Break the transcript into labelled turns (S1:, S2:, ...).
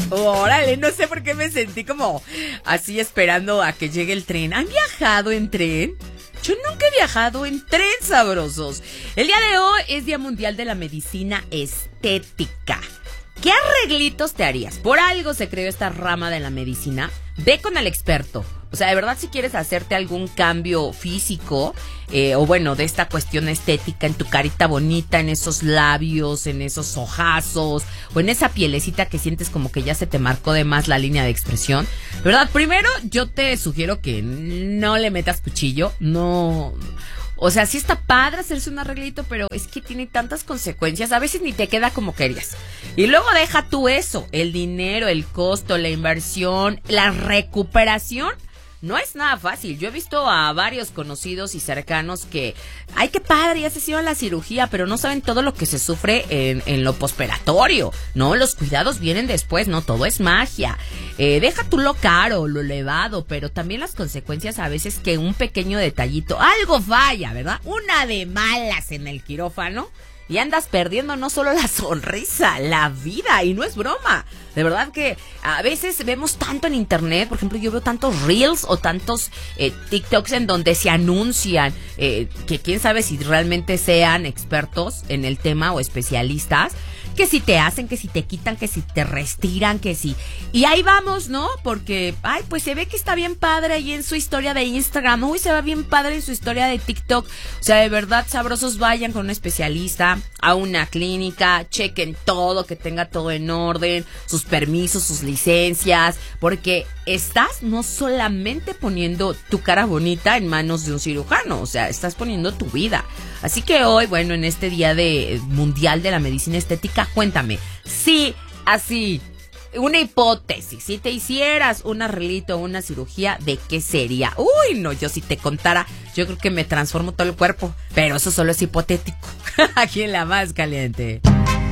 S1: Órale, no sé por qué me sentí como así esperando a que llegue el tren. ¿Han viajado en tren? Yo nunca he viajado en tren, sabrosos. El día de hoy es Día Mundial de la Medicina Estética. ¿Qué arreglitos te harías? Por algo se creó esta rama de la medicina. Ve con el experto. O sea, de verdad, si quieres hacerte algún cambio físico, o bueno, de esta cuestión estética en tu carita bonita, en esos labios, en esos ojazos, o en esa pielecita que sientes como que ya se te marcó de más la línea de expresión, de verdad, primero yo te sugiero que no le metas cuchillo, no. O sea, sí está padre hacerse un arreglito, pero es que tiene tantas consecuencias, a veces ni te queda como querías. Y luego deja tú eso, el dinero, el costo, la inversión, la recuperación. No es nada fácil. Yo he visto a varios conocidos y cercanos que, ay, qué padre, ya se hicieron la cirugía, pero no saben todo lo que se sufre en lo postoperatorio. No, los cuidados vienen después, no todo es magia. Deja tú lo caro, lo elevado, pero también las consecuencias a veces que un pequeño detallito, algo falla, ¿verdad? Una de malas en el quirófano y andas perdiendo no solo la sonrisa, la vida, y no es broma. De verdad que a veces vemos tanto en internet, por ejemplo, yo veo tantos reels o tantos TikToks en donde se anuncian que quién sabe si realmente sean expertos en el tema o especialistas, que si te hacen, que si te quitan, que si te restiran, que si... Y ahí vamos, ¿no? Porque, ay, pues se ve que está bien padre ahí en su historia de Instagram. Uy, se ve bien padre en su historia de TikTok. O sea, de verdad, sabrosos, vayan con un especialista a una clínica, chequen todo, que tenga todo en orden, sus permisos, sus licencias, porque estás no solamente poniendo tu cara bonita en manos de un cirujano, o sea, estás poniendo tu vida. Así que hoy, bueno, en este día de mundial de la medicina estética, cuéntame, si así, una hipótesis, si te hicieras un arreglito o una cirugía, ¿de qué sería? Uy, no, yo si te contara, yo creo que me transformo todo el cuerpo, pero eso solo es hipotético. Aquí en La Más Caliente.